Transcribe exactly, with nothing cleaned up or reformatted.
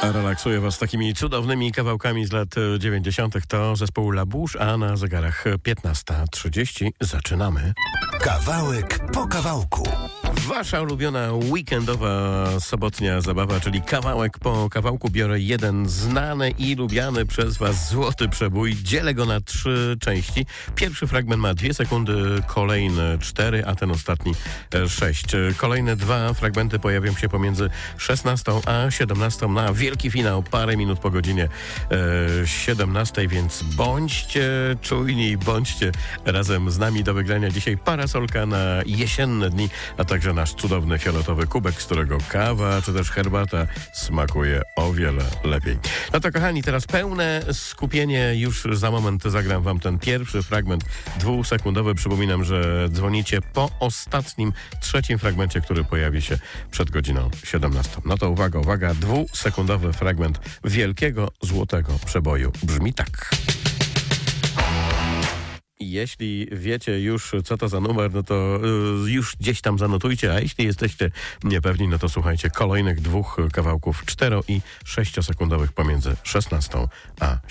Relaksuję was takimi cudownymi kawałkami z lat dziewięćdziesiątych. To zespół La Bouche, a na zegarach piętnasta trzydzieści zaczynamy. Kawałek po kawałku. Wasza ulubiona weekendowa sobotnia zabawa, czyli kawałek po kawałku. Biorę jeden znany i lubiany przez was złoty przebój. Dzielę go na trzy części. Pierwszy fragment ma dwie sekundy, kolejne cztery, a ten ostatni sześć. Kolejne dwa fragmenty pojawią się pomiędzy szesnastą a siedemnastą na wielki finał, parę minut po godzinie e, siedemnastej, więc bądźcie czujni, bądźcie razem z nami. Do wygrania dzisiaj parasolka na jesienne dni, a także nasz cudowny fioletowy kubek, z którego kawa czy też herbata smakuje o wiele lepiej. No to kochani, teraz pełne skupienie. Już za moment zagram wam ten pierwszy fragment dwusekundowy. Przypominam, że dzwonicie po ostatnim, trzecim fragmencie, który pojawi się przed godziną siedemnastą. No to uwaga, uwaga, dwusekundowy fragment wielkiego złotego przeboju brzmi tak. Jeśli wiecie już, co to za numer, no to y, już gdzieś tam zanotujcie, a jeśli jesteście niepewni, no to słuchajcie kolejnych dwóch kawałków cztero- i sześciosekundowych pomiędzy szesnastą a